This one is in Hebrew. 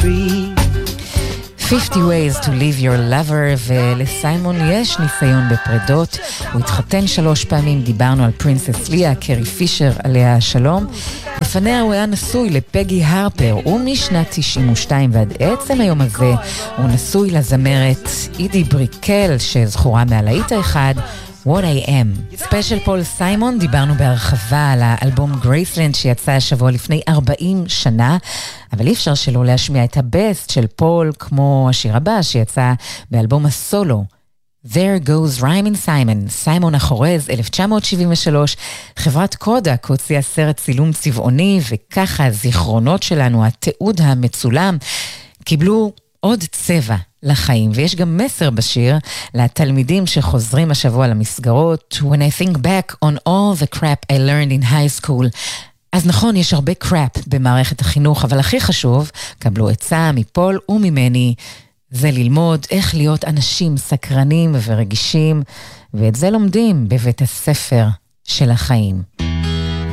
free. 50 ways to leave your lover, ולסיימון יש ניסיון בפרדות. הוא התחתן 3 פעמים, דיברנו על פרינסס ליה, קרי פישר עליה השלום. לפניה הוא היה נשוי לפגי הרפר, ומשנת 92 ועד עצם היום הזה הוא נשוי לזמרת אידי בריקל, שזכורה מהלהיט האחד What I Am. ספיישל פול סיימון, דיברנו בהרחבה על האלבום גרייסלנד שיצא השבוע לפני 40 שנה, אבל אי אפשר שלא להשמיע את הבסט של פול, כמו השיר הבא שיצא באלבום הסולו, There Goes Rhymin' Simon, סיימון החורז, 1973, חברת קודק הוציאה סרט צילום צבעוני, וככה הזיכרונות שלנו, התיעוד המצולם, קיבלו עוד צבע לחיים, ויש גם מסר בשיר לתלמידים שחוזרים השבוע למסגרות. When I think back on all the crap I learned in high school. אז נכון, יש הרבה crap במערכת החינוך, אבל הכי חשוב, קבלו עצה מפול וממני, זה ללמוד איך להיות אנשים סקרנים ורגישים, ואת זה לומדים בבית הספר של החיים.